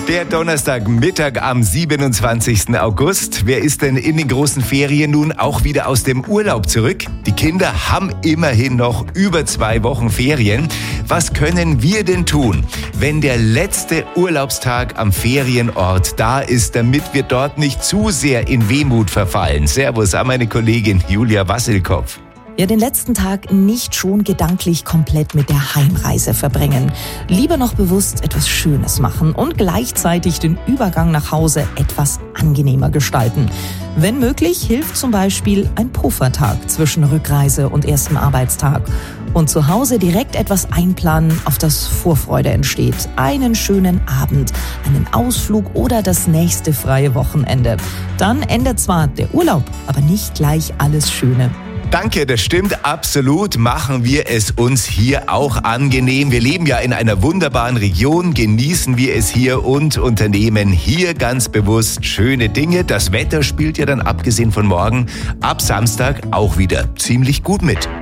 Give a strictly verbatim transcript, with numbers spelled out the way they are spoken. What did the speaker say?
Der Donnerstagmittag am siebenundzwanzigsten August. Wer ist denn in den großen Ferien nun auch wieder aus dem Urlaub zurück? Die Kinder haben immerhin noch über zwei Wochen Ferien. Was können wir denn tun, wenn der letzte Urlaubstag am Ferienort da ist, damit wir dort nicht zu sehr in Wehmut verfallen? Servus an meine Kollegin Julia Wassilkopf. Ja, den letzten Tag nicht schon gedanklich komplett mit der Heimreise verbringen. Lieber noch bewusst etwas Schönes machen und gleichzeitig den Übergang nach Hause etwas angenehmer gestalten. Wenn möglich, hilft zum Beispiel ein Puffertag zwischen Rückreise und erstem Arbeitstag. Und zu Hause direkt etwas einplanen, auf das Vorfreude entsteht. Einen schönen Abend, einen Ausflug oder das nächste freie Wochenende. Dann endet zwar der Urlaub, aber nicht gleich alles Schöne. Danke, das stimmt absolut. Machen wir es uns hier auch angenehm. Wir leben ja in einer wunderbaren Region, genießen wir es hier und unternehmen hier ganz bewusst schöne Dinge. Das Wetter spielt ja dann abgesehen von morgen ab Samstag auch wieder ziemlich gut mit.